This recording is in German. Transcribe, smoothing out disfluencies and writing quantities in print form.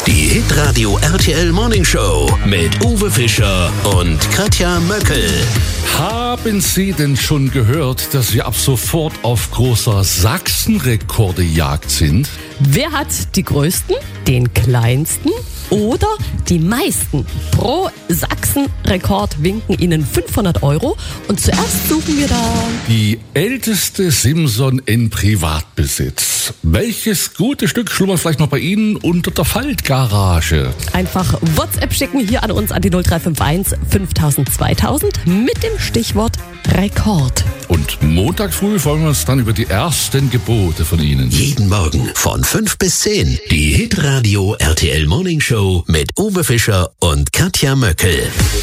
Die Hitradio RTL Morning Show mit Uwe Fischer und Katja Möckel. Haben Sie denn schon gehört, dass wir ab sofort auf großer Sachsenrekordejagd sind? Wer hat die größten, den kleinsten oder die meisten? Pro Sachsenrekord winken Ihnen 500 €. Und zuerst suchen wir da Die älteste Simson in Privatbesitz. Welches gute Stück schlummert vielleicht noch bei Ihnen unter der Faltgarage? einfach WhatsApp schicken hier an uns an die 0351 5000 2000 mit dem Stichwort Rekord. Und Montag früh freuen wir uns dann über die ersten Gebote von Ihnen. Jeden Morgen von 5 bis 10. Die Hitradio RTL Morning Show mit Uwe Fischer und Katja Möckel.